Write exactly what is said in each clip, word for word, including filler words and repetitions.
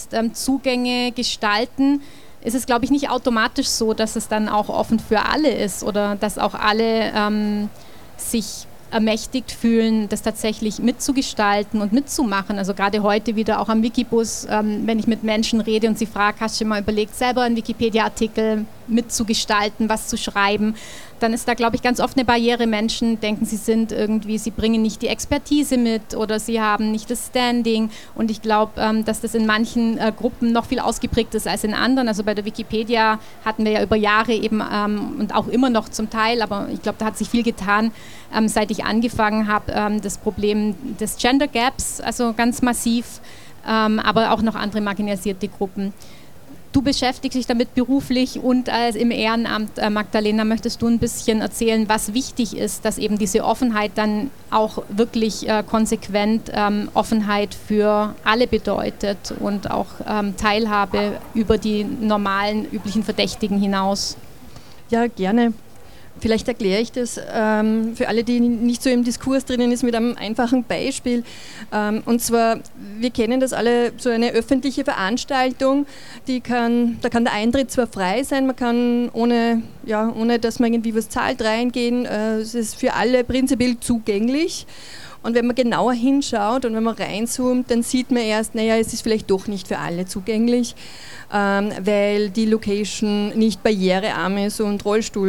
jetzt ähm, Zugänge gestalten, ist es, glaube ich, nicht automatisch so, dass es dann auch offen für alle ist oder dass auch alle ähm, sich ermächtigt fühlen, das tatsächlich mitzugestalten und mitzumachen. Also gerade heute wieder auch am Wikibus, ähm, wenn ich mit Menschen rede und sie frage, hast du dir mal überlegt, selber einen Wikipedia-Artikel mitzugestalten, was zu schreiben, dann ist da, glaube ich, ganz oft eine Barriere. Menschen denken, sie sind irgendwie, sie bringen nicht die Expertise mit oder sie haben nicht das Standing. Und ich glaube, ähm, dass das in manchen äh, Gruppen noch viel ausgeprägt ist als in anderen. Also bei der Wikipedia hatten wir ja über Jahre eben ähm, und auch immer noch zum Teil, aber ich glaube, da hat sich viel getan, ähm, seit ich angefangen habe, ähm, das Problem des Gender Gaps, also ganz massiv, ähm, aber auch noch andere marginalisierte Gruppen. Du beschäftigst dich damit beruflich und als im Ehrenamt. Äh, Magdalena, möchtest du ein bisschen erzählen, was wichtig ist, dass eben diese Offenheit dann auch wirklich äh, konsequent ähm, Offenheit für alle bedeutet und auch ähm, Teilhabe über die normalen, üblichen Verdächtigen hinaus? Ja, gerne. Vielleicht erkläre ich das ähm, für alle, die nicht so im Diskurs drinnen ist, mit einem einfachen Beispiel. Ähm, und zwar, wir kennen das alle, so eine öffentliche Veranstaltung, die kann, da kann der Eintritt zwar frei sein, man kann ohne, ja, ohne dass man irgendwie was zahlt reingehen, äh, es ist für alle prinzipiell zugänglich. Und wenn man genauer hinschaut und wenn man reinzoomt, dann sieht man erst, naja, es ist vielleicht doch nicht für alle zugänglich, ähm, weil die Location nicht barrierearm ist und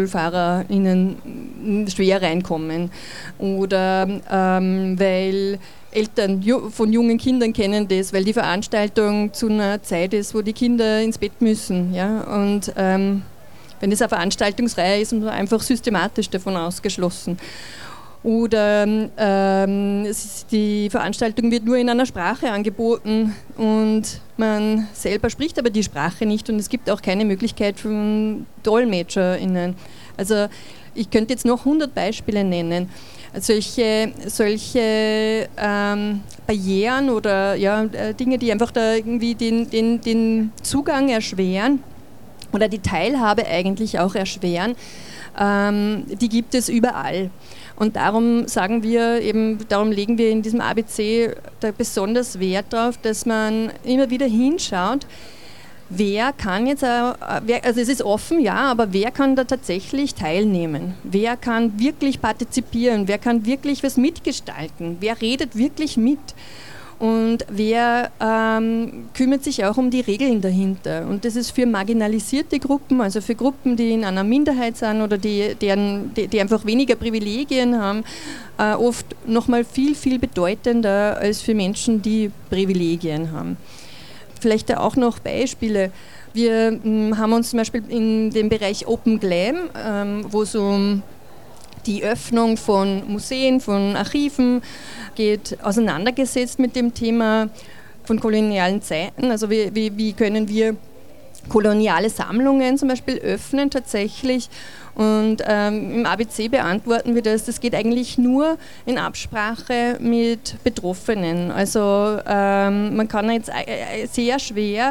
RollstuhlfahrerInnen schwer reinkommen. Oder ähm, weil Eltern ju- von jungen Kindern kennen das, weil die Veranstaltung zu einer Zeit ist, wo die Kinder ins Bett müssen. Ja? Und ähm, wenn es eine Veranstaltungsreihe ist, ist man einfach systematisch davon ausgeschlossen. Oder ähm, es ist, die Veranstaltung wird nur in einer Sprache angeboten und man selber spricht aber die Sprache nicht und es gibt auch keine Möglichkeit von DolmetscherInnen. Also ich könnte jetzt noch hundert Beispiele nennen. Solche, solche ähm, Barrieren oder ja, Dinge, die einfach da irgendwie den, den, den Zugang erschweren oder die Teilhabe eigentlich auch erschweren, ähm, die gibt es überall. Und darum sagen wir eben, darum legen wir in diesem A B C da besonders Wert darauf, dass man immer wieder hinschaut, wer kann jetzt, also es ist offen, ja, aber wer kann da tatsächlich teilnehmen? Wer kann wirklich partizipieren? Wer kann wirklich was mitgestalten? Wer redet wirklich mit? Und wer ähm, kümmert sich auch um die Regeln dahinter? Und das ist für marginalisierte Gruppen, also für Gruppen, die in einer Minderheit sind oder die, deren, die, die einfach weniger Privilegien haben, äh, oft nochmal viel, viel bedeutender als für Menschen, die Privilegien haben. Vielleicht auch noch Beispiele. Wir mh, haben uns zum Beispiel in dem Bereich Open Glam, ähm, wo es um die Öffnung von Museen, von Archiven geht, auseinandergesetzt mit dem Thema von kolonialen Zeiten. Also wie, wie, wie können wir koloniale Sammlungen zum Beispiel öffnen tatsächlich. Und ähm, im A B C beantworten wir das, das geht eigentlich nur in Absprache mit Betroffenen. Also ähm, man kann jetzt sehr schwer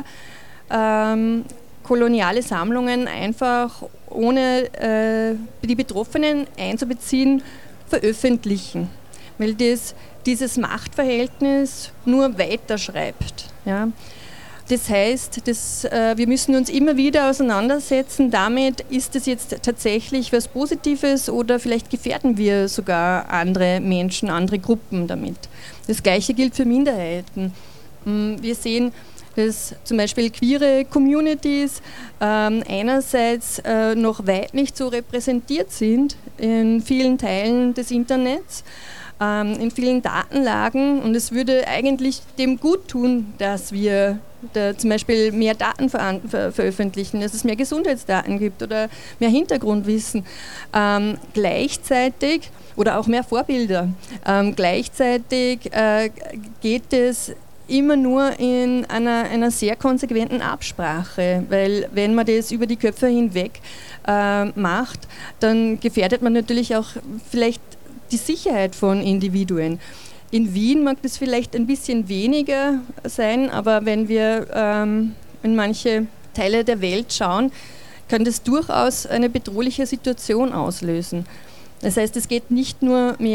ähm, koloniale Sammlungen einfach ohne äh, die Betroffenen einzubeziehen, veröffentlichen, weil das dieses Machtverhältnis nur weiterschreibt. Ja. Das heißt, das, äh, wir müssen uns immer wieder auseinandersetzen damit, ist das jetzt tatsächlich was Positives oder vielleicht gefährden wir sogar andere Menschen, andere Gruppen damit. Das Gleiche gilt für Minderheiten. Wir sehen, dass zum Beispiel queere Communities ähm, einerseits äh, noch weit nicht so repräsentiert sind in vielen Teilen des Internets, ähm, in vielen Datenlagen und es würde eigentlich dem gut tun, dass wir da zum Beispiel mehr Daten ver ver veröffentlichen, dass es mehr Gesundheitsdaten gibt oder mehr Hintergrundwissen. Ähm, gleichzeitig oder auch mehr Vorbilder. Ähm, gleichzeitig äh, geht es immer nur in einer, einer sehr konsequenten Absprache, weil wenn man das über die Köpfe hinweg äh, macht, dann gefährdet man natürlich auch vielleicht die Sicherheit von Individuen. In Wien mag das vielleicht ein bisschen weniger sein, aber wenn wir ähm, in manche Teile der Welt schauen, kann das durchaus eine bedrohliche Situation auslösen. Das heißt, es geht nicht nur mehr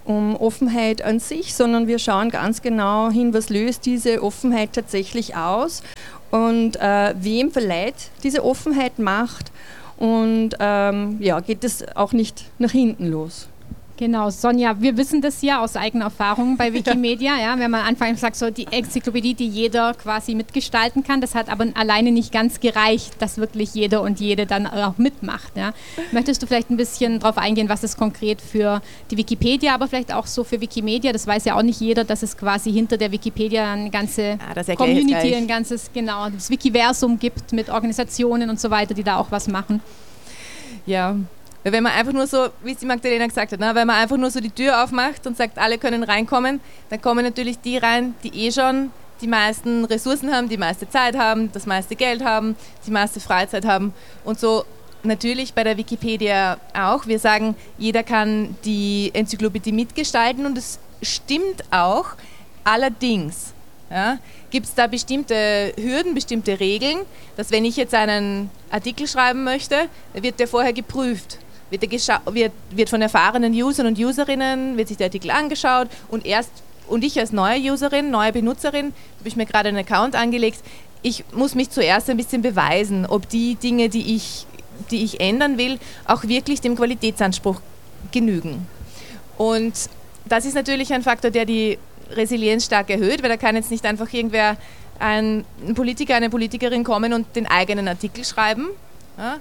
um Offenheit an sich, sondern wir schauen ganz genau hin, was löst diese Offenheit tatsächlich aus und äh, wem verleiht diese Offenheit Macht und ähm, ja, geht es auch nicht nach hinten los. Genau, Sonja, wir wissen das ja aus eigener Erfahrung bei Wikimedia, ja, wenn man anfangs sagt, so die Enzyklopädie, die jeder quasi mitgestalten kann, das hat aber alleine nicht ganz gereicht, dass wirklich jeder und jede dann auch mitmacht. Ja. Möchtest du vielleicht ein bisschen darauf eingehen, was es konkret für die Wikipedia, aber vielleicht auch so für Wikimedia, das weiß ja auch nicht jeder, dass es quasi hinter der Wikipedia eine ganze ah, Community, ein ganzes, genau, das Wikiversum gibt mit Organisationen und so weiter, die da auch was machen. Ja. Wenn man einfach nur so, wie es die Magdalena gesagt hat, ne, wenn man einfach nur so die Tür aufmacht und sagt, alle können reinkommen, dann kommen natürlich die rein, die eh schon die meisten Ressourcen haben, die meiste Zeit haben, das meiste Geld haben, die meiste Freizeit haben und so natürlich bei der Wikipedia auch. Wir sagen, jeder kann die Enzyklopädie mitgestalten und es stimmt auch, allerdings ja, gibt es da bestimmte Hürden, bestimmte Regeln, dass wenn ich jetzt einen Artikel schreiben möchte, wird der vorher geprüft. Wird, wird, wird von erfahrenen Usern und Userinnen, wird sich der Artikel angeschaut und erst, und ich als neue Userin, neue Benutzerin, habe ich mir gerade einen Account angelegt, ich muss mich zuerst ein bisschen beweisen, ob die Dinge, die ich, die ich ändern will, auch wirklich dem Qualitätsanspruch genügen. Und das ist natürlich ein Faktor, der die Resilienz stark erhöht, weil da kann jetzt nicht einfach irgendwer, ein, ein Politiker, eine Politikerin kommen und den eigenen Artikel schreiben. Ja.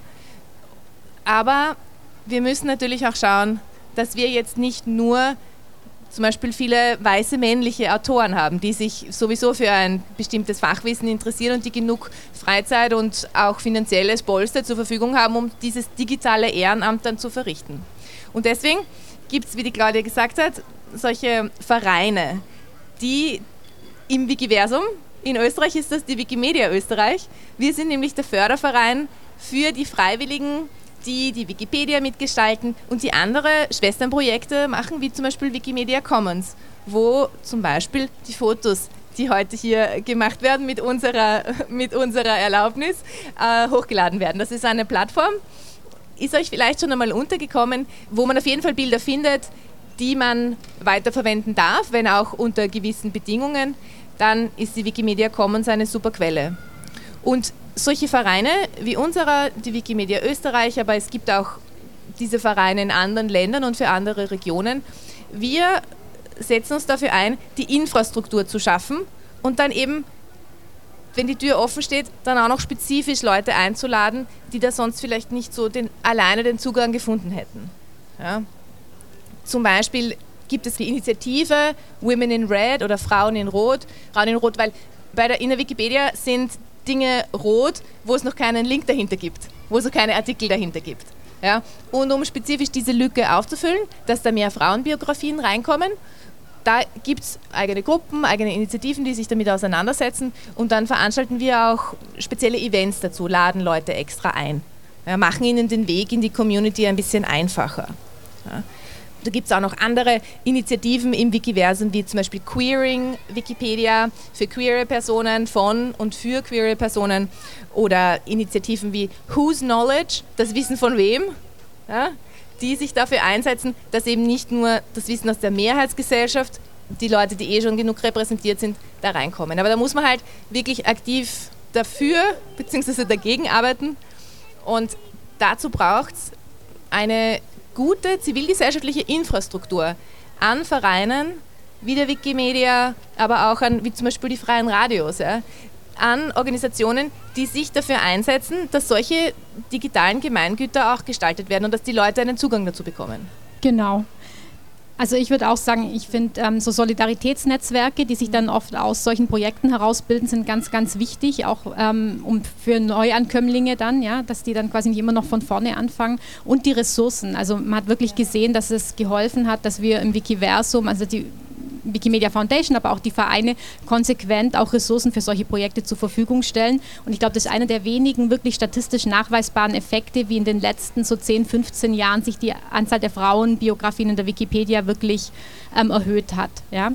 Aber wir müssen natürlich auch schauen, dass wir jetzt nicht nur zum Beispiel viele weiße männliche Autoren haben, die sich sowieso für ein bestimmtes Fachwissen interessieren und die genug Freizeit und auch finanzielles Polster zur Verfügung haben, um dieses digitale Ehrenamt dann zu verrichten. Und deswegen gibt es, wie die Claudia gesagt hat, solche Vereine, die im Wikiversum, in Österreich ist das die Wikimedia Österreich, wir sind nämlich der Förderverein für die Freiwilligen, die die Wikipedia mitgestalten und die andere Schwesternprojekte machen, wie zum Beispiel Wikimedia Commons, wo zum Beispiel die Fotos, die heute hier gemacht werden mit unserer, mit unserer Erlaubnis, äh, hochgeladen werden. Das ist eine Plattform, ist euch vielleicht schon einmal untergekommen, wo man auf jeden Fall Bilder findet, die man weiterverwenden darf, wenn auch unter gewissen Bedingungen, dann ist die Wikimedia Commons eine super Quelle. Und solche Vereine wie unserer, die Wikimedia Österreich, aber es gibt auch diese Vereine in anderen Ländern und für andere Regionen. Wir setzen uns dafür ein, die Infrastruktur zu schaffen und dann eben, wenn die Tür offen steht, dann auch noch spezifisch Leute einzuladen, die da sonst vielleicht nicht so den, alleine den Zugang gefunden hätten. Ja. Zum Beispiel gibt es die Initiative Women in Red oder Frauen in Rot, Frauen in Rot, weil bei der, in der Wikipedia sind Dinge rot, wo es noch keinen Link dahinter gibt, wo es noch keine Artikel dahinter gibt. Ja? Und um spezifisch diese Lücke aufzufüllen, dass da mehr Frauenbiografien reinkommen, da gibt es eigene Gruppen, eigene Initiativen, die sich damit auseinandersetzen und dann veranstalten wir auch spezielle Events dazu, laden Leute extra ein, ja, machen ihnen den Weg in die Community ein bisschen einfacher. Ja? Da gibt es auch noch andere Initiativen im Wikiversum, wie zum Beispiel Queering Wikipedia für queere Personen von und für queere Personen oder Initiativen wie Whose Knowledge, das Wissen von wem, ja, die sich dafür einsetzen, dass eben nicht nur das Wissen aus der Mehrheitsgesellschaft, die Leute, die eh schon genug repräsentiert sind, da reinkommen. Aber da muss man halt wirklich aktiv dafür bzw. dagegen arbeiten und dazu braucht es eine gute zivilgesellschaftliche Infrastruktur an Vereinen wie der Wikimedia, aber auch an wie zum Beispiel die Freien Radios, ja, an Organisationen, die sich dafür einsetzen, dass solche digitalen Gemeingüter auch gestaltet werden und dass die Leute einen Zugang dazu bekommen. Genau. Also ich würde auch sagen, ich finde ähm, so Solidaritätsnetzwerke, die sich dann oft aus solchen Projekten herausbilden, sind ganz, ganz wichtig, auch ähm, um für Neuankömmlinge dann, ja, dass die dann quasi nicht immer noch von vorne anfangen. Und die Ressourcen, also man hat wirklich gesehen, dass es geholfen hat, dass wir im Wikiversum, also die Wikimedia Foundation, aber auch die Vereine konsequent auch Ressourcen für solche Projekte zur Verfügung stellen. Und ich glaube, das ist einer der wenigen wirklich statistisch nachweisbaren Effekte, wie in den letzten so zehn, fünfzehn Jahren sich die Anzahl der Frauenbiografien in der Wikipedia wirklich ähm, erhöht hat. Ja.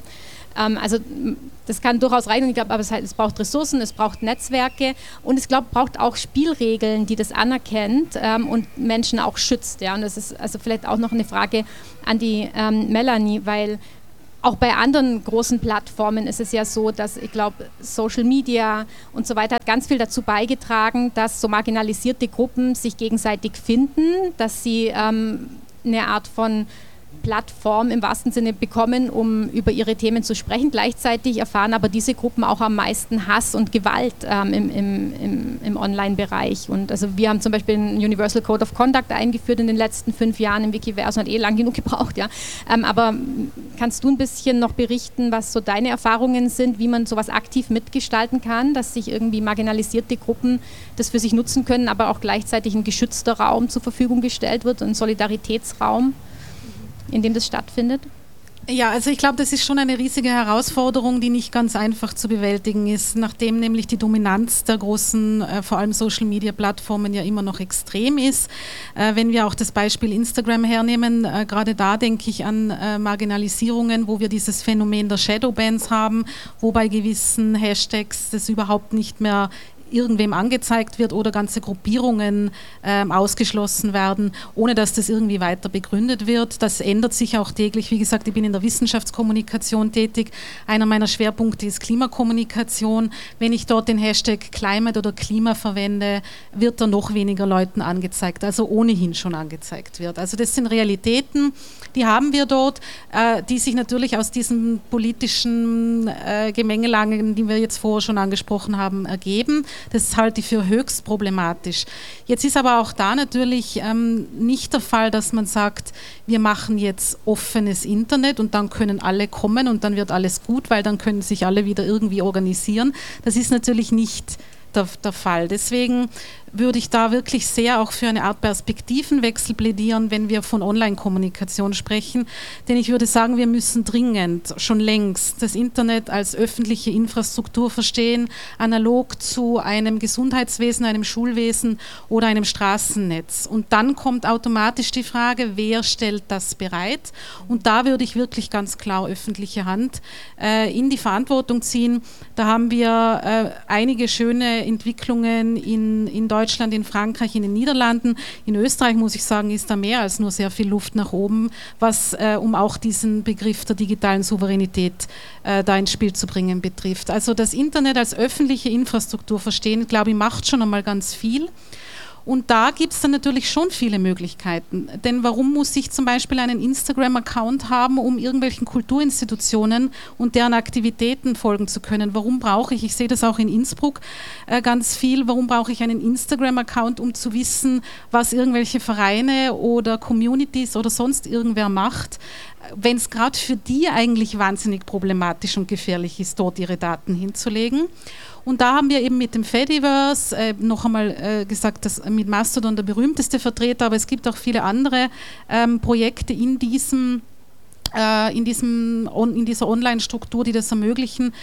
Ähm, also das kann durchaus reichen, ich glaube, aber es, halt, es braucht Ressourcen, es braucht Netzwerke und es glaub, braucht auch Spielregeln, die das anerkennt ähm, und Menschen auch schützt. Ja? Und das ist also vielleicht auch noch eine Frage an die ähm, Melanie, weil auch bei anderen großen Plattformen ist es ja so, dass ich glaube, Social Media und so weiter hat ganz viel dazu beigetragen, dass so marginalisierte Gruppen sich gegenseitig finden, dass sie ähm, eine Art von Plattform im wahrsten Sinne bekommen, um über ihre Themen zu sprechen. Gleichzeitig erfahren aber diese Gruppen auch am meisten Hass und Gewalt ähm, im, im, im, im Online-Bereich. Und also wir haben zum Beispiel einen Universal Code of Conduct eingeführt in den letzten fünf Jahren im Wikiverse, hat eh lang genug gebraucht, ja. Ähm, aber kannst du ein bisschen noch berichten, was so deine Erfahrungen sind, wie man sowas aktiv mitgestalten kann, dass sich irgendwie marginalisierte Gruppen das für sich nutzen können, aber auch gleichzeitig ein geschützter Raum zur Verfügung gestellt wird, ein Solidaritätsraum, in dem das stattfindet? Ja, also ich glaube, das ist schon eine riesige Herausforderung, die nicht ganz einfach zu bewältigen ist, nachdem nämlich die Dominanz der großen, äh, vor allem Social-Media-Plattformen ja immer noch extrem ist. Äh, wenn wir auch das Beispiel Instagram hernehmen, äh, gerade da denke ich an äh, Marginalisierungen, wo wir dieses Phänomen der Shadowbans haben, wo bei gewissen Hashtags das überhaupt nicht mehr irgendwem angezeigt wird oder ganze Gruppierungen ähm, ausgeschlossen werden, ohne dass das irgendwie weiter begründet wird. Das ändert sich auch täglich. Wie gesagt, ich bin in der Wissenschaftskommunikation tätig. Einer meiner Schwerpunkte ist Klimakommunikation. Wenn ich dort den Hashtag Climate oder Klima verwende, wird er noch weniger Leuten angezeigt, also ohnehin schon angezeigt wird. Also das sind Realitäten, die haben wir dort, äh, die sich natürlich aus diesen politischen äh, Gemengelagen, die wir jetzt vorher schon angesprochen haben, ergeben. Das halte ich für höchst problematisch. Jetzt ist aber auch da natürlich ähm, nicht der Fall, dass man sagt, wir machen jetzt offenes Internet und dann können alle kommen und dann wird alles gut, weil dann können sich alle wieder irgendwie organisieren. Das ist natürlich nicht der, der Fall. Deswegen würde ich da wirklich sehr auch für eine Art Perspektivenwechsel plädieren, wenn wir von Online-Kommunikation sprechen. Denn ich würde sagen, wir müssen dringend, schon längst, das Internet als öffentliche Infrastruktur verstehen, analog zu einem Gesundheitswesen, einem Schulwesen oder einem Straßennetz. Und dann kommt automatisch die Frage, wer stellt das bereit? Und da würde ich wirklich ganz klar öffentliche Hand äh, in die Verantwortung ziehen. Da haben wir äh, einige schöne Entwicklungen in, in Deutschland, Deutschland, in Frankreich, in den Niederlanden. In Österreich, muss ich sagen, ist da mehr als nur sehr viel Luft nach oben, was äh, um auch diesen Begriff der digitalen Souveränität äh, da ins Spiel zu bringen betrifft. Also das Internet als öffentliche Infrastruktur verstehen, glaube ich, macht schon einmal ganz viel. Und da gibt es dann natürlich schon viele Möglichkeiten. Denn warum muss ich zum Beispiel einen Instagram-Account haben, um irgendwelchen Kulturinstitutionen und deren Aktivitäten folgen zu können? Warum brauche ich, ich sehe das auch in Innsbruck äh, ganz viel, warum brauche ich einen Instagram-Account, um zu wissen, was irgendwelche Vereine oder Communities oder sonst irgendwer macht, wenn es gerade für die eigentlich wahnsinnig problematisch und gefährlich ist, dort ihre Daten hinzulegen. Und da haben wir eben mit dem Fediverse äh, noch einmal äh, gesagt, dass mit Mastodon der berühmteste Vertreter, aber es gibt auch viele andere ähm, Projekte in diesem äh, in, diesem on, in dieser Online-Struktur, die das ermöglichen,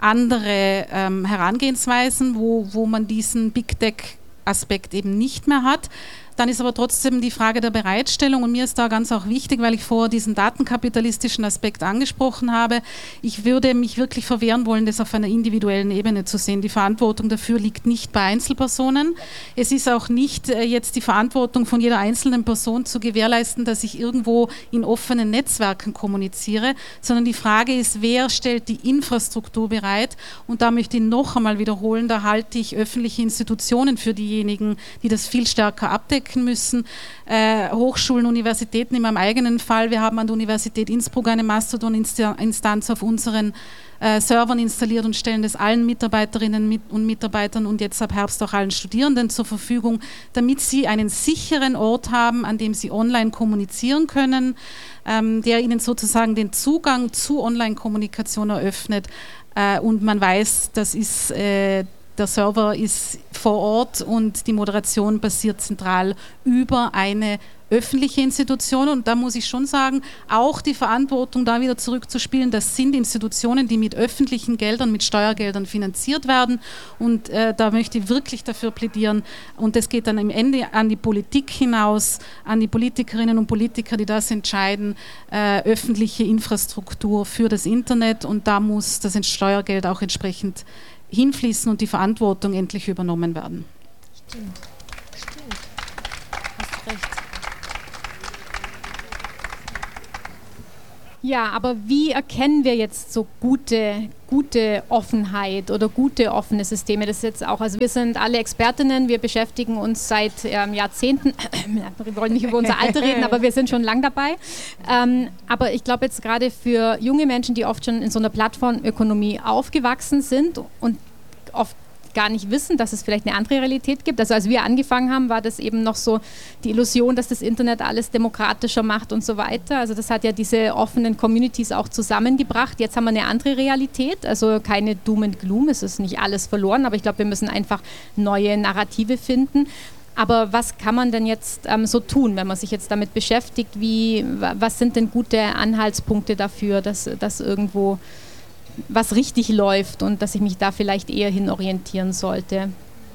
andere ähm, Herangehensweisen, wo, wo man diesen Big Tech-Aspekt eben nicht mehr hat. Dann ist aber trotzdem die Frage der Bereitstellung und mir ist da ganz auch wichtig, weil ich vorher diesen datenkapitalistischen Aspekt angesprochen habe. Ich würde mich wirklich verwehren wollen, das auf einer individuellen Ebene zu sehen. Die Verantwortung dafür liegt nicht bei Einzelpersonen. Es ist auch nicht äh, jetzt die Verantwortung von jeder einzelnen Person zu gewährleisten, dass ich irgendwo in offenen Netzwerken kommuniziere, sondern die Frage ist, wer stellt die Infrastruktur bereit? Und da möchte ich noch einmal wiederholen, da halte ich öffentliche Institutionen für diejenigen, die das viel stärker abdecken müssen, äh, Hochschulen, Universitäten in meinem eigenen Fall. Wir haben an der Universität Innsbruck eine Mastodon-Instanz auf unseren äh, Servern installiert und stellen das allen Mitarbeiterinnen mit und Mitarbeitern und jetzt ab Herbst auch allen Studierenden zur Verfügung, damit sie einen sicheren Ort haben, an dem sie online kommunizieren können, ähm, der ihnen sozusagen den Zugang zu Online-Kommunikation eröffnet äh, und man weiß, das ist äh, der Server ist vor Ort und die Moderation passiert zentral über eine öffentliche Institution. Und da muss ich schon sagen, auch die Verantwortung da wieder zurückzuspielen, das sind Institutionen, die mit öffentlichen Geldern, mit Steuergeldern finanziert werden. Und äh, da möchte ich wirklich dafür plädieren. Und das geht dann am Ende an die Politik hinaus, an die Politikerinnen und Politiker, die das entscheiden, äh, öffentliche Infrastruktur für das Internet. Und da muss das Steuergeld auch entsprechend hinfließen und die Verantwortung endlich übernommen werden. Stimmt. Stimmt. Hast recht. Ja, aber wie erkennen wir jetzt so gute, gute Offenheit oder gute offene Systeme? Das ist jetzt auch, also wir sind alle Expertinnen, wir beschäftigen uns seit ähm, Jahrzehnten, wir wollen nicht über unser Alter reden, aber wir sind schon lang dabei. Ähm, aber ich glaube jetzt gerade für junge Menschen, die oft schon in so einer Plattformökonomie aufgewachsen sind und oft gar nicht wissen, dass es vielleicht eine andere Realität gibt. Also als wir angefangen haben, war das eben noch so die Illusion, dass das Internet alles demokratischer macht und so weiter. Also das hat ja diese offenen Communities auch zusammengebracht. Jetzt haben wir eine andere Realität, also keine Doom and Gloom, es ist nicht alles verloren, aber ich glaube, wir müssen einfach neue Narrative finden. Aber was kann man denn jetzt ähm, so tun, wenn man sich jetzt damit beschäftigt? Wie, was sind denn gute Anhaltspunkte dafür, dass, dass irgendwo was richtig läuft und dass ich mich da vielleicht eher hin orientieren sollte?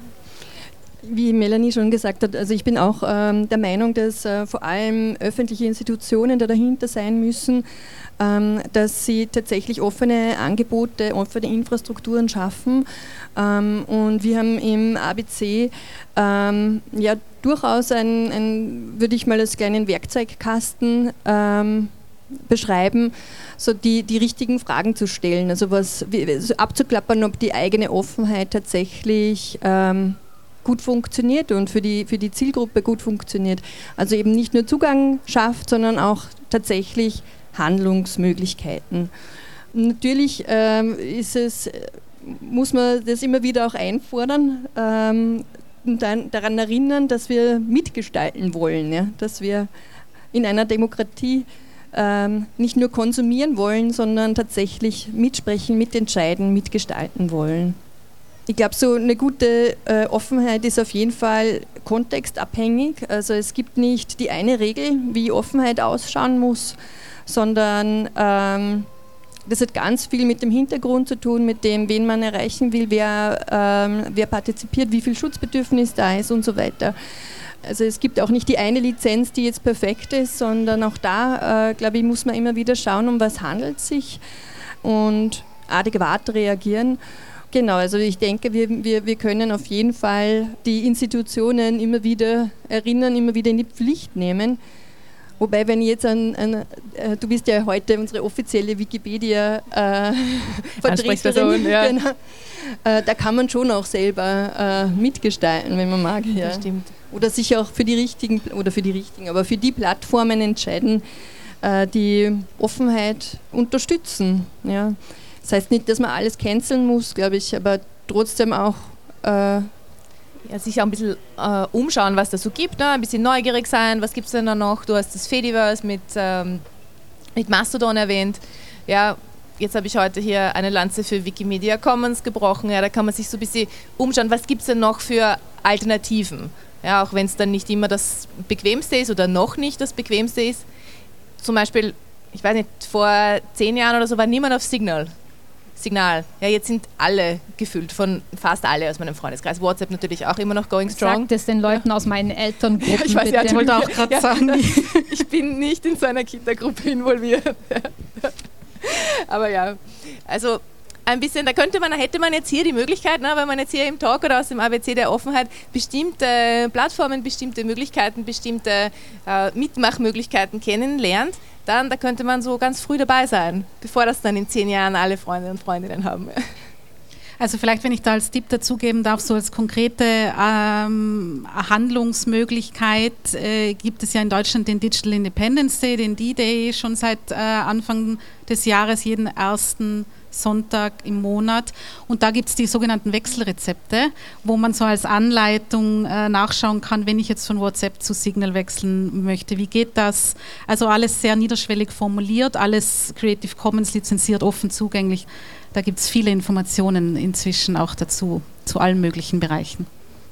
Wie Melanie schon gesagt hat, also ich bin auch ähm, der Meinung, dass äh, vor allem öffentliche Institutionen da dahinter sein müssen, ähm, dass sie tatsächlich offene Angebote, offene Infrastrukturen schaffen. Ähm, und wir haben im A B C ähm, ja durchaus ein, ein, würde ich mal als kleinen Werkzeugkasten ähm, beschreiben, so die, die richtigen Fragen zu stellen, also was also abzuklappern, ob die eigene Offenheit tatsächlich ähm, gut funktioniert und für die, für die Zielgruppe gut funktioniert. Also eben nicht nur Zugang schafft, sondern auch tatsächlich Handlungsmöglichkeiten. Und natürlich ähm, ist es, muss man das immer wieder auch einfordern ähm, und dann daran erinnern, dass wir mitgestalten wollen, ja? Dass wir in einer Demokratie Ähm, nicht nur konsumieren wollen, sondern tatsächlich mitsprechen, mitentscheiden, mitgestalten wollen. Ich glaube, so eine gute äh, Offenheit ist auf jeden Fall kontextabhängig. Also es gibt nicht die eine Regel, wie Offenheit ausschauen muss, sondern ähm, das hat ganz viel mit dem Hintergrund zu tun, mit dem, wen man erreichen will, wer, ähm, wer partizipiert, wie viel Schutzbedürfnis da ist und so weiter. Also es gibt auch nicht die eine Lizenz, die jetzt perfekt ist, sondern auch da, äh, glaube ich, muss man immer wieder schauen, um was handelt es sich und adäquat reagieren. Genau, also ich denke, wir, wir, wir können auf jeden Fall die Institutionen immer wieder erinnern, immer wieder in die Pflicht nehmen. Wobei, wenn ich jetzt an, an äh, du bist ja heute unsere offizielle Wikipedia-Vertreterin, äh, ja. Genau, äh, da kann man schon auch selber äh, mitgestalten, wenn man mag. Ja. Das stimmt. Oder sich auch für die richtigen, oder für die richtigen, aber für die Plattformen entscheiden, äh, die Offenheit unterstützen. Ja. Das heißt nicht, dass man alles canceln muss, glaube ich, aber trotzdem auch äh, ja, sich auch ein bisschen äh, umschauen, was da so gibt, ne? Ein bisschen neugierig sein, was gibt es denn da noch? Du hast das Fediverse mit, ähm, mit Mastodon erwähnt. Ja, jetzt habe ich heute hier eine Lanze für Wikimedia Commons gebrochen. Ja, da kann man sich so ein bisschen umschauen, was gibt es denn noch für Alternativen? Ja, auch wenn es dann nicht immer das Bequemste ist oder noch nicht das Bequemste ist. Zum Beispiel, ich weiß nicht, vor zehn Jahren oder so war niemand auf Signal. Signal. Ja, jetzt sind alle gefüllt, von fast alle aus meinem Freundeskreis. WhatsApp natürlich auch immer noch going strong. Sagt es den Leuten ja. aus meinen Elterngruppen. Ja, ich weiß, ja, ich wollte auch gerade ja, sagen. Ich bin nicht in so einer Kindergruppe involviert. Aber ja, also ein bisschen, da könnte man, hätte man jetzt hier die Möglichkeit, ne, wenn man jetzt hier im Talk oder aus dem A B C der Offenheit bestimmte Plattformen, bestimmte Möglichkeiten, bestimmte äh, Mitmachmöglichkeiten kennenlernt, dann da könnte man so ganz früh dabei sein, bevor das dann in zehn Jahren alle Freunde und Freundinnen haben. Also vielleicht, wenn ich da als Tipp dazugeben darf, so als konkrete ähm, Handlungsmöglichkeit äh, gibt es ja in Deutschland den Digital Independence Day, den D-Day, schon seit äh, Anfang des Jahres, jeden ersten Sonntag im Monat. Und da gibt es die sogenannten Wechselrezepte, wo man so als Anleitung äh, nachschauen kann, wenn ich jetzt von WhatsApp zu Signal wechseln möchte. Wie geht das? Also alles sehr niederschwellig formuliert, alles Creative Commons lizenziert, offen zugänglich. Da gibt es viele Informationen inzwischen auch dazu, zu allen möglichen Bereichen.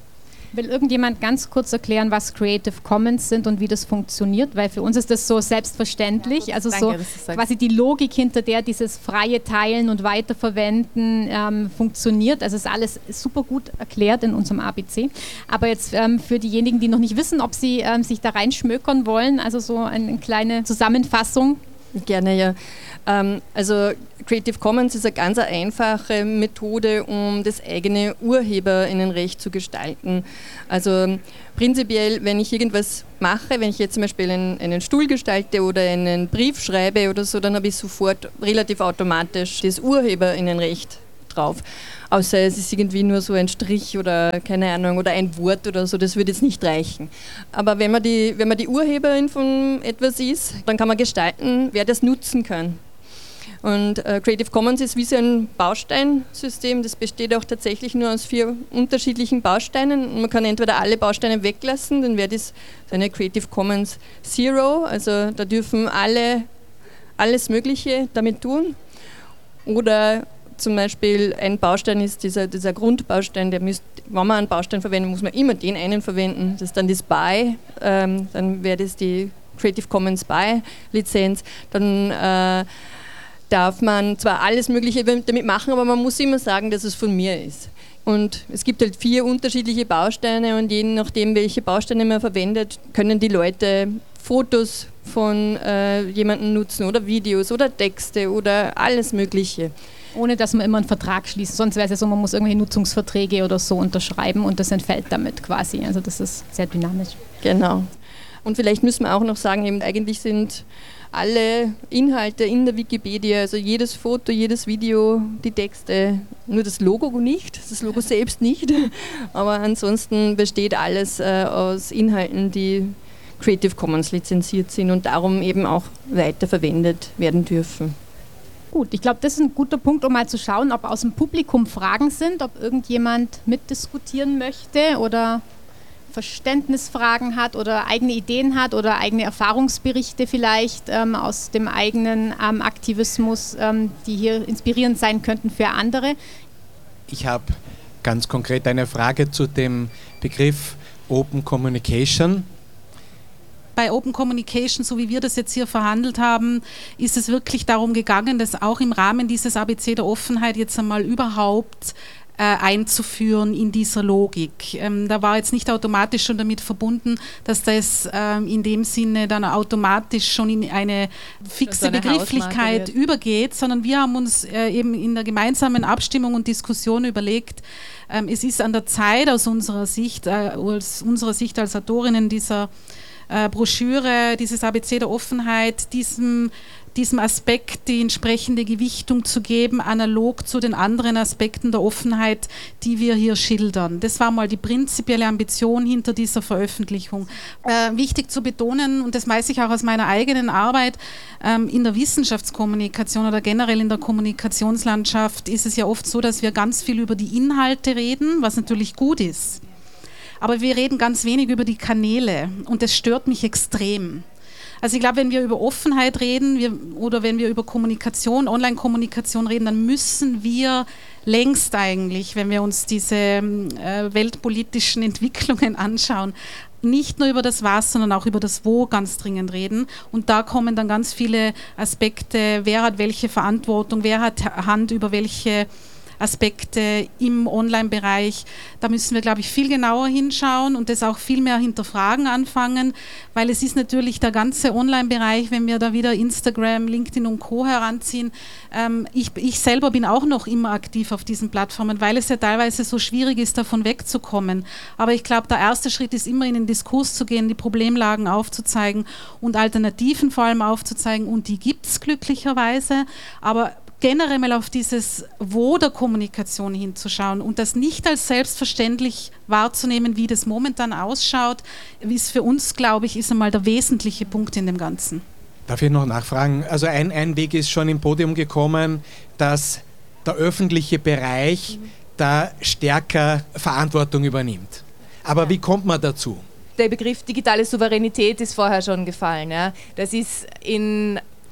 Will irgendjemand ganz kurz erklären, was Creative Commons sind und wie das funktioniert? Weil für uns ist das so selbstverständlich. Also so Danke, dass du sagst. quasi die Logik, hinter der dieses freie Teilen und Weiterverwenden ähm, funktioniert. Also ist alles super gut erklärt in unserem A B C. Aber jetzt ähm, für diejenigen, die noch nicht wissen, ob sie ähm, sich da reinschmökern wollen, also so eine, eine kleine Zusammenfassung. Gerne, ja. Ähm, also Creative Commons ist eine ganz einfache Methode, um das eigene UrheberInnenrecht zu gestalten. Also prinzipiell, wenn ich irgendwas mache, wenn ich jetzt zum Beispiel einen, einen Stuhl gestalte oder einen Brief schreibe oder so, dann habe ich sofort relativ automatisch das UrheberInnenrecht drauf. Außer es ist irgendwie nur so ein Strich oder keine Ahnung oder ein Wort oder so, das würde jetzt nicht reichen. Aber wenn man die, wenn man die Urheberin von etwas ist, dann kann man gestalten, wer das nutzen kann. Und äh, Creative Commons ist wie so ein Bausteinsystem, das besteht auch tatsächlich nur aus vier unterschiedlichen Bausteinen. Und man kann entweder alle Bausteine weglassen, dann wäre das eine Creative Commons Zero, also da dürfen alle alles Mögliche damit tun. Oder zum Beispiel ein Baustein ist dieser, dieser Grundbaustein, der müsst, wenn man einen Baustein verwendet, muss man immer den einen verwenden. Das ist dann das B Y, ähm, dann wäre das die Creative Commons B Y-Lizenz. Dann äh, darf man zwar alles Mögliche damit machen, aber man muss immer sagen, dass es von mir ist. Und es gibt halt vier unterschiedliche Bausteine und je nachdem, welche Bausteine man verwendet, können die Leute Fotos von äh, jemandem nutzen oder Videos oder Texte oder alles Mögliche. Ohne dass man immer einen Vertrag schließt. Sonst wäre es ja so, man muss irgendwelche Nutzungsverträge oder so unterschreiben und das entfällt damit quasi. Also das ist sehr dynamisch. Genau. Und vielleicht müssen wir auch noch sagen, eben eigentlich sind alle Inhalte in der Wikipedia, also jedes Foto, jedes Video, die Texte, nur das Logo nicht, das Logo selbst nicht, aber ansonsten besteht alles äh, aus Inhalten, die Creative Commons lizenziert sind und darum eben auch weiterverwendet werden dürfen. Gut, ich glaube, das ist ein guter Punkt, um mal zu schauen, ob aus dem Publikum Fragen sind, ob irgendjemand mitdiskutieren möchte oder Verständnisfragen hat oder eigene Ideen hat oder eigene Erfahrungsberichte vielleicht ähm, aus dem eigenen ähm, Aktivismus, ähm, die hier inspirierend sein könnten für andere. Ich habe ganz konkret eine Frage zu dem Begriff Open Communication. Bei Open Communication, so wie wir das jetzt hier verhandelt haben, ist es wirklich darum gegangen, dass auch im Rahmen dieses A B C der Offenheit jetzt einmal überhaupt äh, einzuführen in dieser Logik. Ähm, da war jetzt nicht automatisch schon damit verbunden, dass das ähm, in dem Sinne dann automatisch schon in eine fixe so eine Begrifflichkeit übergeht, sondern wir haben uns äh, eben in der gemeinsamen Abstimmung und Diskussion überlegt, ähm, es ist an der Zeit aus unserer Sicht, äh, aus unserer Sicht als Autorinnen dieser Äh, Broschüre, dieses A B C der Offenheit, diesem, diesem Aspekt die entsprechende Gewichtung zu geben, analog zu den anderen Aspekten der Offenheit, die wir hier schildern. Das war mal die prinzipielle Ambition hinter dieser Veröffentlichung. Äh, wichtig zu betonen, und das weiß ich auch aus meiner eigenen Arbeit, ähm, in der Wissenschaftskommunikation oder generell in der Kommunikationslandschaft ist es ja oft so, dass wir ganz viel über die Inhalte reden, was natürlich gut ist. Aber wir reden ganz wenig über die Kanäle und das stört mich extrem. Also ich glaube, wenn wir über Offenheit reden wir, oder wenn wir über Kommunikation, Online-Kommunikation reden, dann müssen wir längst eigentlich, wenn wir uns diese äh, weltpolitischen Entwicklungen anschauen, nicht nur über das Was, sondern auch über das Wo ganz dringend reden. Und da kommen dann ganz viele Aspekte, wer hat welche Verantwortung, wer hat Hand über welche Aspekte im Online-Bereich. Da müssen wir, glaube ich, viel genauer hinschauen und das auch viel mehr hinterfragen anfangen, weil es ist natürlich der ganze Online-Bereich, wenn wir da wieder Instagram, LinkedIn und Co. heranziehen. Ähm, ich, ich selber bin auch noch immer aktiv auf diesen Plattformen, weil es ja teilweise so schwierig ist, davon wegzukommen. Aber ich glaube, der erste Schritt ist immer in den Diskurs zu gehen, die Problemlagen aufzuzeigen und Alternativen vor allem aufzuzeigen, und die gibt es glücklicherweise, aber generell mal auf dieses Wo der Kommunikation hinzuschauen und das nicht als selbstverständlich wahrzunehmen, wie das momentan ausschaut, ist für uns, glaube ich, ist einmal der wesentliche Punkt in dem Ganzen. Darf ich noch nachfragen? Also ein, ein Weg ist schon im Podium gekommen, dass der öffentliche Bereich mhm. da stärker Verantwortung übernimmt. Aber ja. Wie kommt man dazu? Der Begriff digitale Souveränität ist vorher schon gefallen. Ja. Das ist in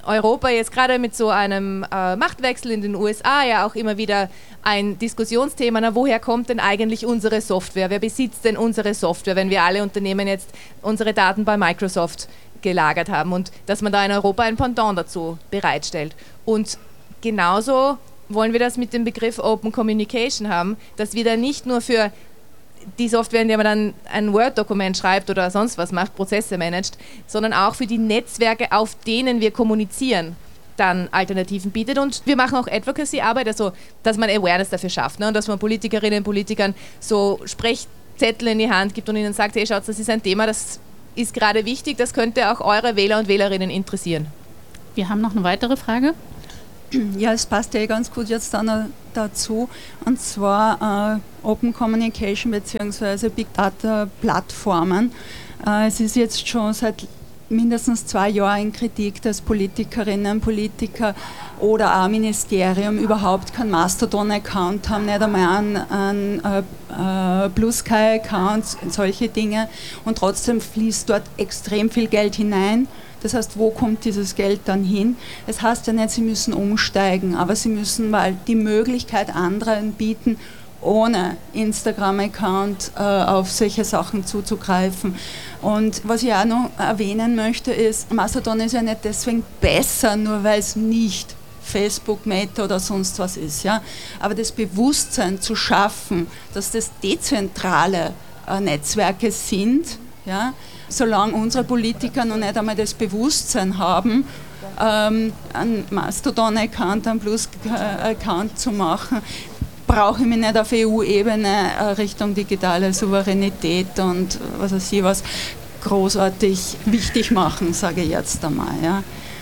Europa jetzt gerade mit so einem äh, Machtwechsel in den U S A ja auch immer wieder ein Diskussionsthema, na, woher kommt denn eigentlich unsere Software? Wer besitzt denn unsere Software, wenn wir alle Unternehmen jetzt unsere Daten bei Microsoft gelagert haben und dass man da in Europa ein Pendant dazu bereitstellt. Und genauso wollen wir das mit dem Begriff Open Communication haben, dass wir da nicht nur für die Software, in der man dann ein Word-Dokument schreibt oder sonst was macht, Prozesse managt, sondern auch für die Netzwerke, auf denen wir kommunizieren, dann Alternativen bietet. Und wir machen auch Advocacy-Arbeit, also dass man Awareness dafür schafft, ne? Und dass man Politikerinnen und Politikern so Sprechzettel in die Hand gibt und ihnen sagt, hey, schaut, das ist ein Thema, das ist gerade wichtig, das könnte auch eure Wähler und Wählerinnen interessieren. Wir haben noch eine weitere Frage. Ja, es passt ja ganz gut jetzt dann dazu, und zwar äh, Open Communication bzw. Big Data Plattformen. Äh, es ist jetzt schon seit mindestens zwei Jahren in Kritik, dass Politikerinnen, Politiker oder auch Ministerium überhaupt keinen Mastodon-Account haben, nicht einmal einen, einen äh, Blue Sky-Account, solche Dinge, und trotzdem fließt dort extrem viel Geld hinein. Das heißt, wo kommt dieses Geld dann hin? Das heißt ja nicht, sie müssen umsteigen, aber sie müssen mal die Möglichkeit anderen bieten, ohne Instagram-Account äh, auf solche Sachen zuzugreifen. Und was ich auch noch erwähnen möchte, ist, Mastodon ist ja nicht deswegen besser, nur weil es nicht Facebook, Meta oder sonst was ist. Ja? Aber das Bewusstsein zu schaffen, dass das dezentrale äh, Netzwerke sind, ja? Solange unsere Politiker noch nicht einmal das Bewusstsein haben, ähm, einen Mastodon-Account, einen Plus-Account zu machen, brauche ich mich nicht auf E U-Ebene äh, Richtung digitale Souveränität und was weiß ich was großartig wichtig machen, sage ich jetzt einmal. Ja.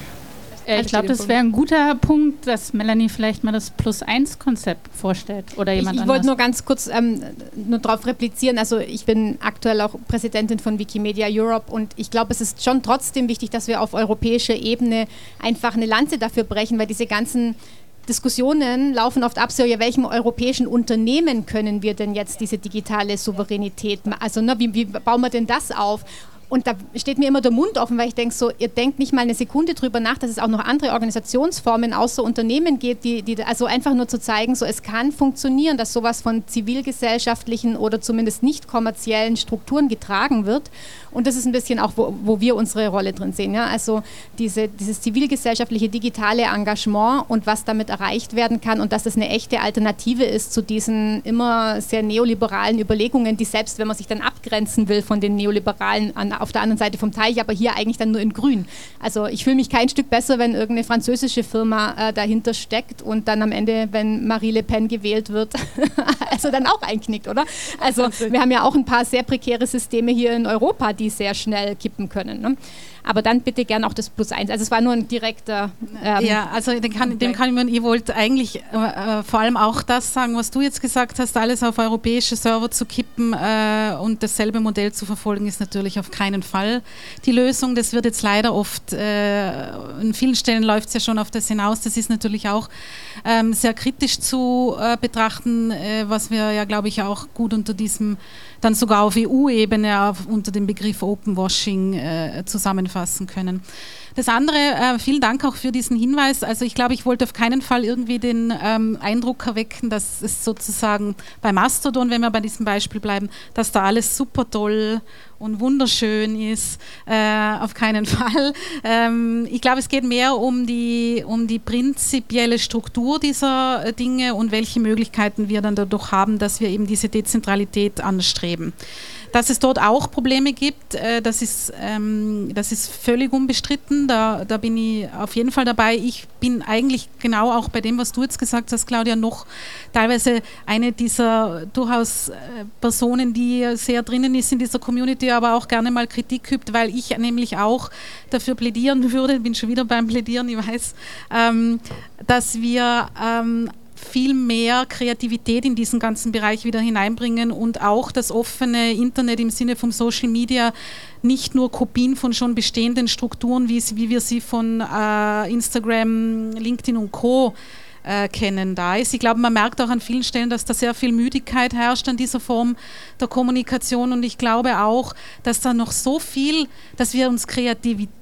Ich glaube, das wäre ein guter Punkt, dass Melanie vielleicht mal das Plus-eins-Konzept vorstellt oder jemand ich, ich anders. Ich wollte nur ganz kurz ähm, nur darauf replizieren. Also ich bin aktuell auch Präsidentin von Wikimedia Europe und ich glaube, es ist schon trotzdem wichtig, dass wir auf europäischer Ebene einfach eine Lanze dafür brechen, weil diese ganzen Diskussionen laufen oft ab, so, ja, welchem europäischen Unternehmen können wir denn jetzt diese digitale Souveränität, also ne, wie, wie bauen wir denn das auf? Und da steht mir immer der Mund offen, weil ich denke so, ihr denkt nicht mal eine Sekunde drüber nach, dass es auch noch andere Organisationsformen außer Unternehmen geht, die, die also einfach nur zu zeigen, so es kann funktionieren, dass sowas von zivilgesellschaftlichen oder zumindest nicht kommerziellen Strukturen getragen wird. Und das ist ein bisschen auch, wo, wo wir unsere Rolle drin sehen. Ja? Also diese, dieses zivilgesellschaftliche digitale Engagement und was damit erreicht werden kann und dass das eine echte Alternative ist zu diesen immer sehr neoliberalen Überlegungen, die selbst, wenn man sich dann abgrenzen will von den Neoliberalen an auf der anderen Seite vom Teich, aber hier eigentlich dann nur in grün. Also ich fühle mich kein Stück besser, wenn irgendeine französische Firma äh, dahinter steckt und dann am Ende, wenn Marie Le Pen gewählt wird, also dann auch einknickt, oder? Also wir haben ja auch ein paar sehr prekäre Systeme hier in Europa, die sehr schnell kippen können. Ne? Aber dann bitte gern auch das Plus eins. Also es war nur ein direkter... Ähm, ja, also dem kann, dem kann ich mir, ich wollte eigentlich äh, äh, vor allem auch das sagen, was du jetzt gesagt hast, alles auf europäische Server zu kippen äh, und dasselbe Modell zu verfolgen, ist natürlich auf keinen Fall die Lösung. Das wird jetzt leider oft, äh, in vielen Stellen läuft es ja schon auf das hinaus. Das ist natürlich auch ähm, sehr kritisch zu äh, betrachten, äh, was wir ja, glaube ich, auch gut unter diesem, dann sogar auf E U-Ebene unter dem Begriff Openwashing äh, zusammenfassen können. Das andere, äh, vielen Dank auch für diesen Hinweis. Also ich glaube, ich wollte auf keinen Fall irgendwie den ähm, Eindruck erwecken, dass es sozusagen bei Mastodon, wenn wir bei diesem Beispiel bleiben, dass da alles super toll und wunderschön ist. Äh, auf keinen Fall. Ähm, ich glaube, es geht mehr um die, um die prinzipielle Struktur dieser äh, Dinge und welche Möglichkeiten wir dann dadurch haben, dass wir eben diese Dezentralität anstreben. Dass es dort auch Probleme gibt, äh, das, ist, ähm, das ist völlig unbestritten, da, da bin ich auf jeden Fall dabei. Ich bin eigentlich genau auch bei dem, was du jetzt gesagt hast, Claudia, noch teilweise eine dieser durchaus äh, Personen, die sehr drinnen ist in dieser Community, aber auch gerne mal Kritik übt, weil ich nämlich auch dafür plädieren würde, bin schon wieder beim Plädieren, ich weiß, ähm, dass wir ähm, viel mehr Kreativität in diesen ganzen Bereich wieder hineinbringen und auch das offene Internet im Sinne von Social Media nicht nur Kopien von schon bestehenden Strukturen, wie, wie wir sie von äh, Instagram, LinkedIn und Co. Äh, kennen, da ist. Ich glaube, man merkt auch an vielen Stellen, dass da sehr viel Müdigkeit herrscht an dieser Form der Kommunikation und ich glaube auch, dass da noch so viel, dass wir uns kreativ,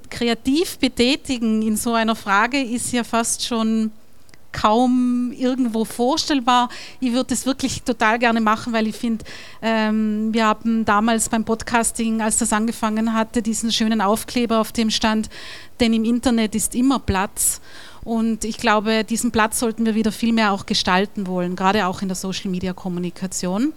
kreativ betätigen in so einer Frage ist ja fast schon kaum irgendwo vorstellbar. Ich würde das wirklich total gerne machen, weil ich finde, ähm, wir haben damals beim Podcasting, als das angefangen hatte, diesen schönen Aufkleber, auf dem stand, denn im Internet ist immer Platz. Und ich glaube, diesen Platz sollten wir wieder viel mehr auch gestalten wollen, gerade auch in der Social-Media-Kommunikation.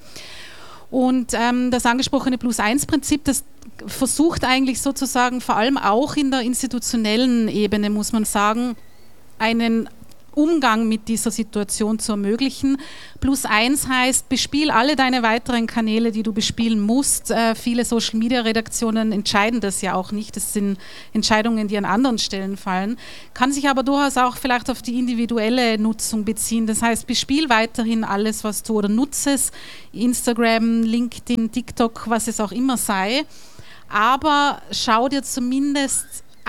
Und ähm, das angesprochene Plus-eins-Prinzip, das versucht eigentlich sozusagen vor allem auch in der institutionellen Ebene, muss man sagen, einen Umgang mit dieser Situation zu ermöglichen. Plus eins heißt, bespiel alle deine weiteren Kanäle, die du bespielen musst. Äh, viele Social-Media-Redaktionen entscheiden das ja auch nicht. Das sind Entscheidungen, die an anderen Stellen fallen. Kann sich aber durchaus auch vielleicht auf die individuelle Nutzung beziehen. Das heißt, bespiel weiterhin alles, was du oder nutze es. Instagram, LinkedIn, TikTok, was es auch immer sei. Aber schau dir zumindest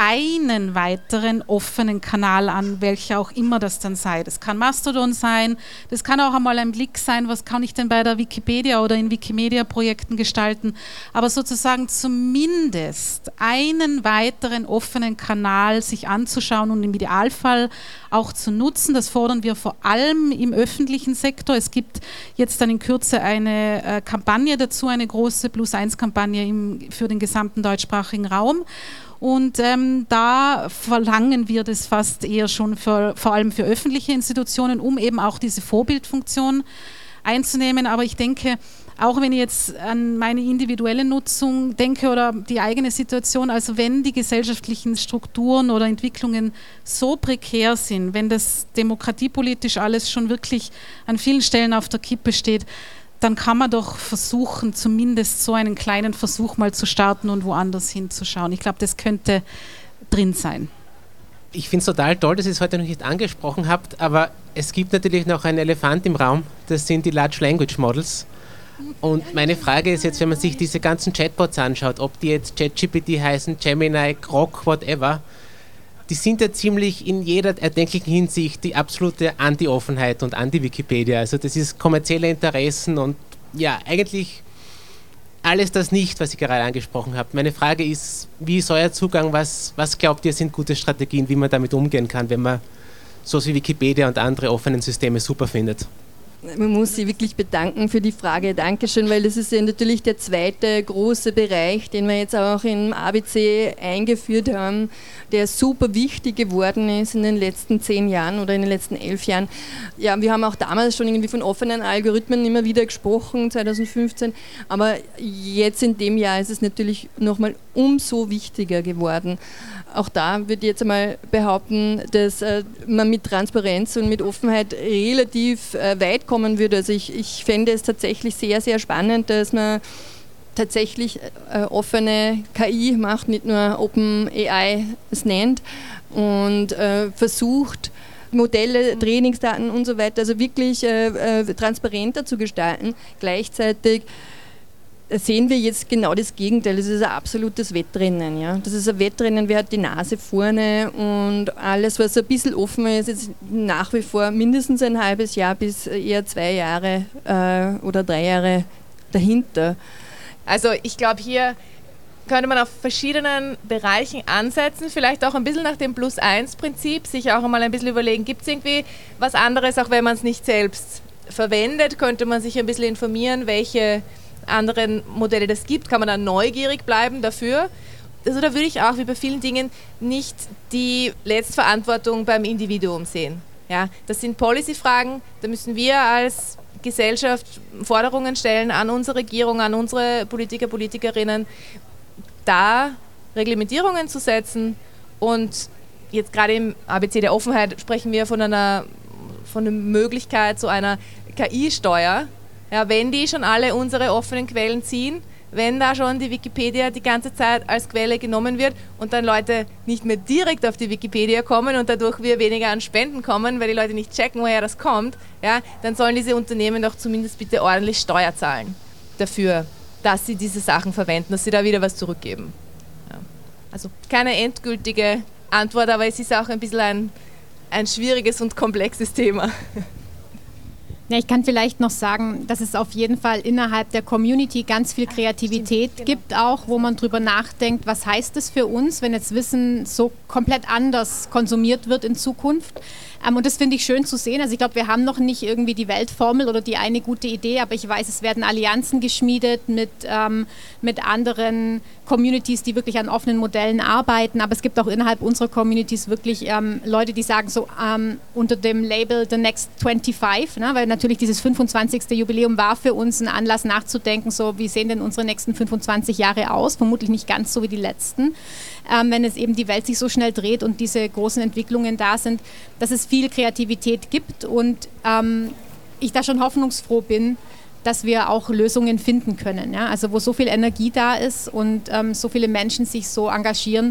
einen weiteren offenen Kanal an, welcher auch immer das dann sei. Das kann Mastodon sein, das kann auch einmal ein Blick sein, was kann ich denn bei der Wikipedia oder in Wikimedia-Projekten gestalten, aber sozusagen zumindest einen weiteren offenen Kanal sich anzuschauen und im Idealfall auch zu nutzen. Das fordern wir vor allem im öffentlichen Sektor. Es gibt jetzt dann in Kürze eine äh, Kampagne dazu, eine große Plus-eins-Kampagne für den gesamten deutschsprachigen Raum. Und ähm, da verlangen wir das fast eher schon für, vor allem für öffentliche Institutionen, um eben auch diese Vorbildfunktion einzunehmen. Aber ich denke, auch wenn ich jetzt an meine individuelle Nutzung denke oder die eigene Situation, also wenn die gesellschaftlichen Strukturen oder Entwicklungen so prekär sind, wenn das demokratiepolitisch alles schon wirklich an vielen Stellen auf der Kippe steht, dann kann man doch versuchen, zumindest so einen kleinen Versuch mal zu starten und woanders hinzuschauen. Ich glaube, das könnte drin sein. Ich finde es total toll, dass ihr es heute noch nicht angesprochen habt, aber es gibt natürlich noch einen Elefant im Raum, das sind die Large Language Models. Und meine Frage ist jetzt, wenn man sich diese ganzen Chatbots anschaut, ob die jetzt ChatGPT heißen, Gemini, Grok, whatever, die sind ja ziemlich in jeder erdenklichen Hinsicht die absolute Anti-Offenheit und Anti-Wikipedia. Also das ist kommerzielle Interessen und ja, eigentlich alles das nicht, was ihr gerade angesprochen habt. Meine Frage ist, wie ist euer Zugang? Was, was glaubt ihr, sind gute Strategien, wie man damit umgehen kann, wenn man so wie Wikipedia und andere offenen Systeme super findet? Man muss sich wirklich bedanken für die Frage. Dankeschön, weil das ist ja natürlich der zweite große Bereich, den wir jetzt auch im A B C eingeführt haben, der super wichtig geworden ist in den letzten zehn Jahren oder in den letzten elf Jahren. Ja, wir haben auch damals schon irgendwie von offenen Algorithmen immer wieder gesprochen, zwanzig fünfzehn, aber jetzt in dem Jahr ist es natürlich nochmal umso wichtiger geworden. Auch da würde ich jetzt einmal behaupten, dass äh, man mit Transparenz und mit Offenheit relativ äh, weit kommen würde. Also ich, ich fände es tatsächlich sehr, sehr spannend, dass man tatsächlich äh, offene K I macht, nicht nur OpenAI es nennt und äh, versucht, Modelle, Trainingsdaten und so weiter, also wirklich äh, äh, transparenter zu gestalten. Gleichzeitig sehen wir jetzt genau das Gegenteil. Das ist ein absolutes Wettrennen. Ja? Das ist ein Wettrennen, wer hat die Nase vorne und alles, was ein bisschen offen ist, ist nach wie vor mindestens ein halbes Jahr bis eher zwei Jahre äh, oder drei Jahre dahinter. Also ich glaube, hier könnte man auf verschiedenen Bereichen ansetzen, vielleicht auch ein bisschen nach dem Plus eins Prinzip, sich auch einmal ein bisschen überlegen, gibt es irgendwie was anderes, auch wenn man es nicht selbst verwendet, könnte man sich ein bisschen informieren, welche anderen Modelle das gibt, kann man dann neugierig bleiben dafür. Also da würde ich auch wie bei vielen Dingen nicht die Letztverantwortung beim Individuum sehen. Ja, das sind Policy-Fragen, da müssen wir als Gesellschaft Forderungen stellen an unsere Regierung, an unsere Politiker, Politikerinnen, da Reglementierungen zu setzen und jetzt gerade im A B C der Offenheit sprechen wir von einer, von einer Möglichkeit zu einer K I-Steuer. Ja, wenn die schon alle unsere offenen Quellen ziehen, wenn da schon die Wikipedia die ganze Zeit als Quelle genommen wird und dann Leute nicht mehr direkt auf die Wikipedia kommen und dadurch wir weniger an Spenden kommen, weil die Leute nicht checken, woher das kommt, ja, dann sollen diese Unternehmen doch zumindest bitte ordentlich Steuer zahlen dafür, dass sie diese Sachen verwenden, dass sie da wieder was zurückgeben. Ja. Also keine endgültige Antwort, aber es ist auch ein bisschen ein, ein schwieriges und komplexes Thema. Ja, ich kann vielleicht noch sagen, dass es auf jeden Fall innerhalb der Community ganz viel Kreativität Stimmt, genau. gibt auch, wo man drüber nachdenkt, was heißt es für uns, wenn jetzt Wissen so komplett anders konsumiert wird in Zukunft. Ähm, und das finde ich schön zu sehen. Also ich glaube, wir haben noch nicht irgendwie die Weltformel oder die eine gute Idee, aber ich weiß, es werden Allianzen geschmiedet mit, ähm, mit anderen Communities, die wirklich an offenen Modellen arbeiten. Aber es gibt auch innerhalb unserer Communities wirklich ähm, Leute, die sagen so ähm, unter dem Label The Next fünfundzwanzig, ne, weil natürlich dieses fünfundzwanzigste Jubiläum war für uns ein Anlass nachzudenken, so wie sehen denn unsere nächsten fünfundzwanzig Jahre aus? Vermutlich nicht ganz so wie die letzten, ähm, wenn es eben die Welt sich so schnell dreht und diese großen Entwicklungen da sind, dass es viel Kreativität gibt und ähm, ich da schon hoffnungsfroh bin, dass wir auch Lösungen finden können. Ja? Also wo so viel Energie da ist und ähm, so viele Menschen sich so engagieren,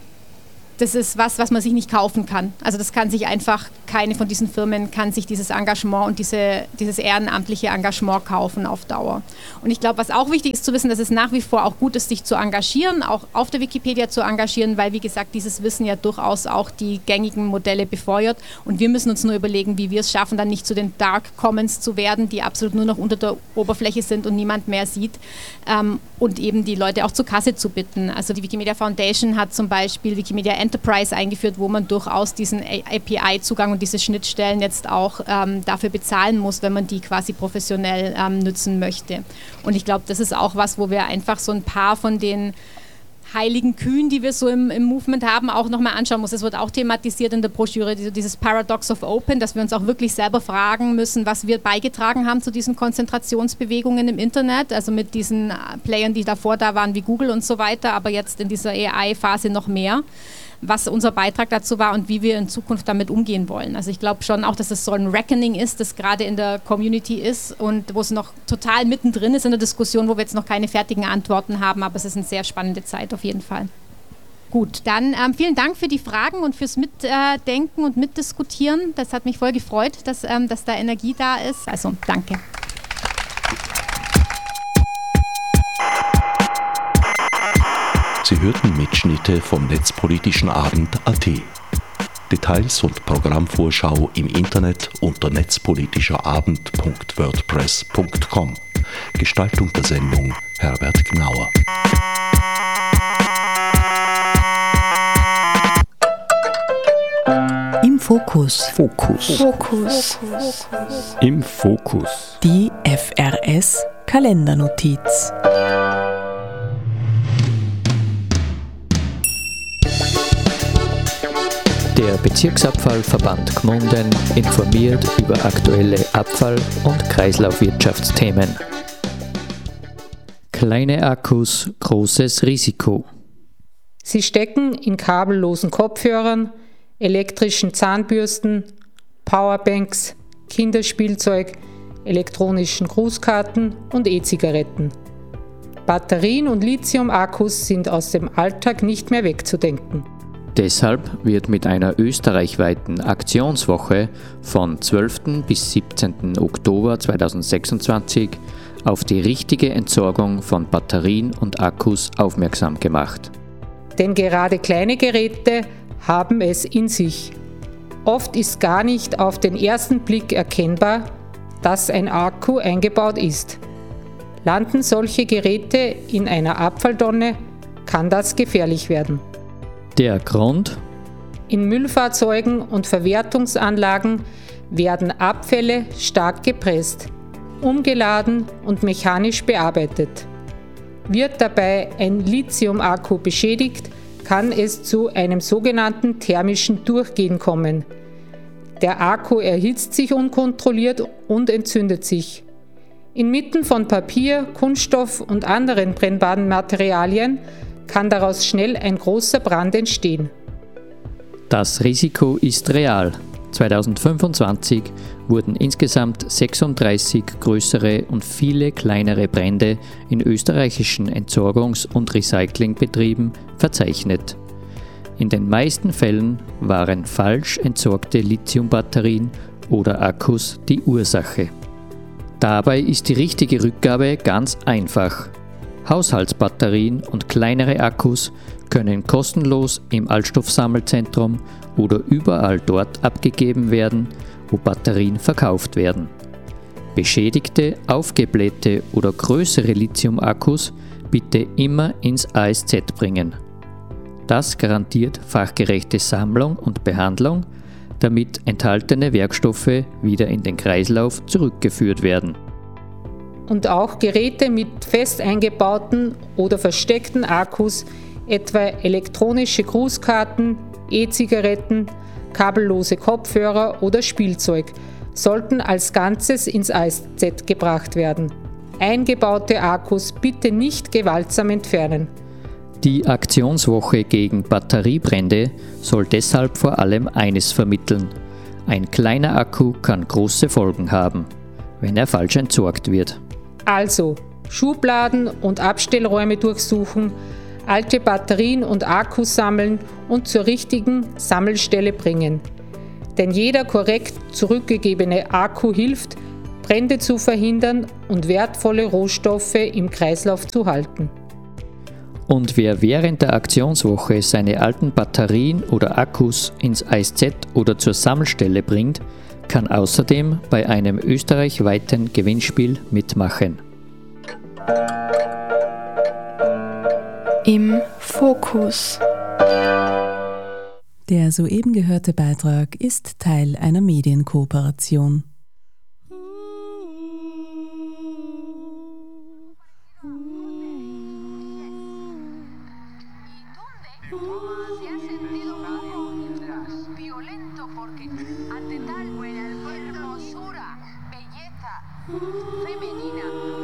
das ist was, was man sich nicht kaufen kann. Also das kann sich einfach, keine von diesen Firmen kann sich dieses Engagement und diese, dieses ehrenamtliche Engagement kaufen auf Dauer. Und ich glaube, was auch wichtig ist zu wissen, dass es nach wie vor auch gut ist, sich zu engagieren, auch auf der Wikipedia zu engagieren, weil, wie gesagt, dieses Wissen ja durchaus auch die gängigen Modelle befeuert. Und wir müssen uns nur überlegen, wie wir es schaffen, dann nicht zu den Dark Commons zu werden, die absolut nur noch unter der Oberfläche sind und niemand mehr sieht. Ähm, und eben die Leute auch zur Kasse zu bitten. Also die Wikimedia Foundation hat zum Beispiel Wikimedia Enterprise eingeführt, wo man durchaus diesen A P I-Zugang und diese Schnittstellen jetzt auch ähm, dafür bezahlen muss, wenn man die quasi professionell ähm, nützen möchte. Und ich glaube, das ist auch was, wo wir einfach so ein paar von den heiligen Kühen, die wir so im, im Movement haben, auch nochmal anschauen muss. Es wird auch thematisiert in der Broschüre, dieses Paradox of Open, dass wir uns auch wirklich selber fragen müssen, was wir beigetragen haben zu diesen Konzentrationsbewegungen im Internet, also mit diesen Playern, die davor da waren, wie Google und so weiter, aber jetzt in dieser A I-Phase noch mehr, was unser Beitrag dazu war und wie wir in Zukunft damit umgehen wollen. Also ich glaube schon auch, dass es so ein Reckoning ist, das gerade in der Community ist und wo es noch total mittendrin ist in der Diskussion, wo wir jetzt noch keine fertigen Antworten haben, aber es ist eine sehr spannende Zeit auf jeden Fall. Gut, dann ähm, vielen Dank für die Fragen und fürs Mitdenken und Mitdiskutieren. Das hat mich voll gefreut, dass, ähm, dass da Energie da ist. Also danke. Sie hörten Mitschnitte vom Netzpolitischen Abend Punkt a t. Details und Programmvorschau im Internet unter netzpolitischerabend punkt wordpress punkt com. Gestaltung der Sendung Herbert Gnauer. Im Fokus. Fokus. Fokus. Im Fokus. Die F R S Kalendernotiz. Der Bezirksabfallverband Gmunden informiert über aktuelle Abfall- und Kreislaufwirtschaftsthemen. Kleine Akkus, großes Risiko. Sie stecken in kabellosen Kopfhörern, elektrischen Zahnbürsten, Powerbanks, Kinderspielzeug, elektronischen Grußkarten und E-Zigaretten. Batterien und Lithium-Akkus sind aus dem Alltag nicht mehr wegzudenken. Deshalb wird mit einer österreichweiten Aktionswoche von zwölften bis siebzehnten Oktober zweitausendsechsundzwanzig auf die richtige Entsorgung von Batterien und Akkus aufmerksam gemacht. Denn gerade kleine Geräte haben es in sich. Oft ist gar nicht auf den ersten Blick erkennbar, dass ein Akku eingebaut ist. Landen solche Geräte in einer Abfalltonne, kann das gefährlich werden. Der Grund? In Müllfahrzeugen und Verwertungsanlagen werden Abfälle stark gepresst, umgeladen und mechanisch bearbeitet. Wird dabei ein Lithium-Akku beschädigt, kann es zu einem sogenannten thermischen Durchgehen kommen. Der Akku erhitzt sich unkontrolliert und entzündet sich. Inmitten von Papier, Kunststoff und anderen brennbaren Materialien kann daraus schnell ein großer Brand entstehen. Das Risiko ist real. zweitausendfünfundzwanzig wurden insgesamt sechsunddreißig größere und viele kleinere Brände in österreichischen Entsorgungs- und Recyclingbetrieben verzeichnet. In den meisten Fällen waren falsch entsorgte Lithiumbatterien oder Akkus die Ursache. Dabei ist die richtige Rückgabe ganz einfach. Haushaltsbatterien und kleinere Akkus können kostenlos im Altstoffsammelzentrum oder überall dort abgegeben werden, wo Batterien verkauft werden. Beschädigte, aufgeblähte oder größere Lithium-Akkus bitte immer ins A S Z bringen. Das garantiert fachgerechte Sammlung und Behandlung, damit enthaltene Werkstoffe wieder in den Kreislauf zurückgeführt werden. Und auch Geräte mit fest eingebauten oder versteckten Akkus, etwa elektronische Grußkarten, E-Zigaretten, kabellose Kopfhörer oder Spielzeug, sollten als Ganzes ins A S Z gebracht werden. Eingebaute Akkus bitte nicht gewaltsam entfernen. Die Aktionswoche gegen Batteriebrände soll deshalb vor allem eines vermitteln: Ein kleiner Akku kann große Folgen haben, wenn er falsch entsorgt wird. Also Schubladen und Abstellräume durchsuchen, alte Batterien und Akkus sammeln und zur richtigen Sammelstelle bringen. Denn jeder korrekt zurückgegebene Akku hilft, Brände zu verhindern und wertvolle Rohstoffe im Kreislauf zu halten. Und wer während der Aktionswoche seine alten Batterien oder Akkus ins A S Z oder zur Sammelstelle bringt, kann außerdem bei einem österreichweiten Gewinnspiel mitmachen. Im Fokus. Der soeben gehörte Beitrag ist Teil einer Medienkooperation. Femenina